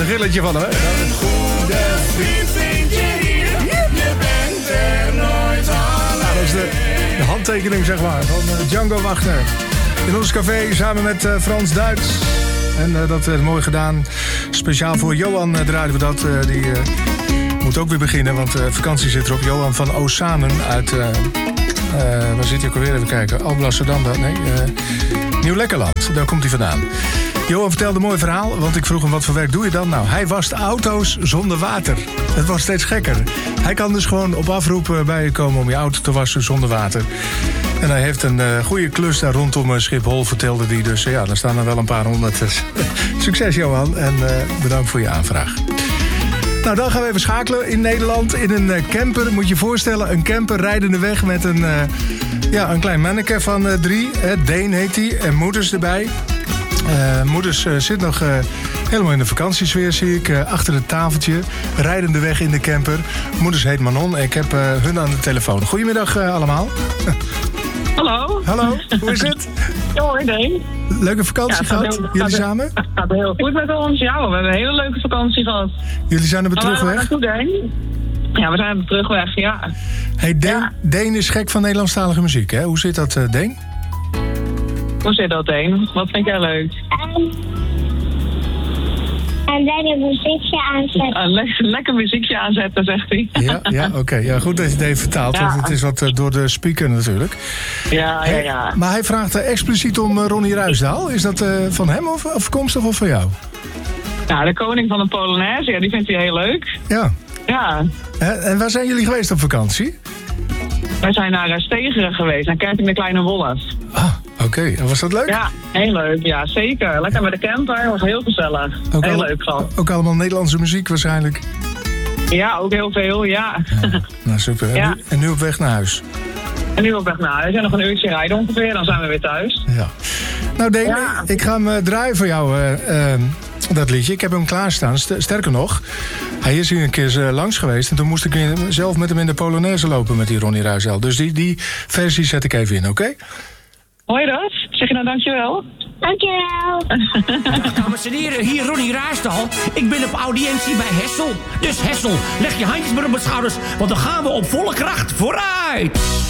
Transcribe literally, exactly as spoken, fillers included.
rilletje van hem, hè? Een goede vriend vind je hier. Je bent er nooit alleen. Nou, dat is de, de handtekening, zeg maar, van uh, Django Wagner. In ons café samen met uh, Frans Duits. En uh, dat is uh, mooi gedaan. Speciaal voor Johan uh, draaiden we dat. Uh, die uh, moet ook weer beginnen, want uh, vakantie zit erop. Johan van Osanen uit... Uh, uh, waar zit hij ook alweer? Even kijken. Alblasserdam, nee. Uh, Nieuw-Lekkerland, daar komt hij vandaan. Johan vertelde een mooi verhaal, want ik vroeg hem wat voor werk doe je dan? Nou, hij wast auto's zonder water. Het wordt steeds gekker. Hij kan dus gewoon op afroep bij je komen om je auto te wassen zonder water. En hij heeft een uh, goede klus daar rondom uh, Schiphol, vertelde hij. Dus uh, ja, daar staan er wel een paar honderd. Dus, succes Johan en uh, bedankt voor je aanvraag. Nou, dan gaan we even schakelen in Nederland. In een uh, camper, moet je je voorstellen, een camper rijdende weg met een, uh, ja, een klein manneke van uh, drie. Uh, Deen heet hij en moeders erbij. Uh, moeders uh, zit nog uh, helemaal in de vakantiesfeer, zie ik. Uh, achter het tafeltje, rijdende weg in de camper. Moeders heet Manon. Ik heb uh, hun aan de telefoon. Goedemiddag uh, allemaal. Hallo. Hallo, hoe is het? Ja, hoi, Deen. Leuke vakantie ja, gehad? Heel, Jullie samen? Het gaat heel goed met ons. Ja, we hebben een hele leuke vakantie gehad. Jullie zijn er weer terugweg? Naartoe, Deen? Ja, we zijn er terugweg, ja. Hey, Deen, ja. Deen is gek van Nederlandstalige muziek, hè? Hoe zit dat, uh, Deen? Hoe zit dat, Deen? Wat vind jij leuk? Um, en dan een muziekje aanzetten. Een le- lekker muziekje aanzetten, zegt hij. Ja, ja oké. Okay. Ja, goed dat je het even vertaalt, ja. Want het is wat uh, door de speaker natuurlijk. Ja, ja, ja. Maar hij vraagt uh, expliciet om uh, Ronnie Ruisdael. Is dat uh, van hem of afkomstig of van jou? Nou, de koning van de Polonaise, ja, die vindt hij heel leuk. Ja. Ja. Uh, en waar zijn jullie geweest op vakantie? Wij zijn naar uh, Stegeren geweest, naar Kerk in de Kleine Wolles. Ah, oké. Okay. En was dat leuk? Ja, heel leuk. Ja, zeker. Lekker met de camper. Was heel gezellig. Ook heel al, leuk gehad. Ook allemaal Nederlandse muziek waarschijnlijk? Ja, ook heel veel, ja. ja. Nou, super. Ja. En, nu, en nu op weg naar huis? En nu op weg naar huis. En nog een uurtje rijden ongeveer, dan zijn we weer thuis. Ja. Nou, Deen, ja. ik ga hem uh, draaien voor jou, uh, uh, dat liedje. Ik heb hem klaarstaan. St- sterker nog, hij is hier een keer uh, langs geweest. En toen moest ik zelf met hem in de Polonaise lopen met die Ronnie Ruisdael. Dus die, die versie zet ik even in, oké? Okay? Hoor je dat? Zeg je nou dankjewel? Dankjewel. Dag dames en heren, hier Ronnie Ruisdael. Ik ben op audiëntie bij Hessel. Dus Hessel, leg je handjes maar op mijn schouders, want dan gaan we op volle kracht vooruit.